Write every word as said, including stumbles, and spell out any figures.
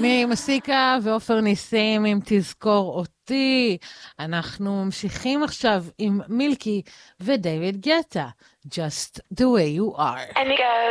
ממסיקה ואופר ניסים עם תזכור אותי. אנחנו ממשיכים עכשיו עם מילקי ודייוויד גטה, Just the way you are. And it goes